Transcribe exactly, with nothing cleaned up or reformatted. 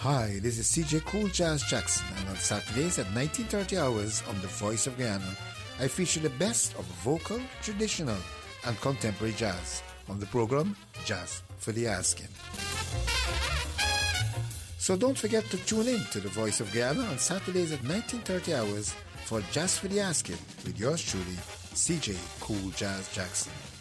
Hi, this is C J Cool Jazz Jackson, and on Saturdays at nineteen thirty hours on The Voice of Guyana, I feature the best of vocal, traditional, and contemporary jazz on the program Jazz for the Asking. So don't forget to tune in to The Voice of Guyana on Saturdays at nineteen thirty hours for Jazz for the Asking with yours truly, C J Cool Jazz Jackson.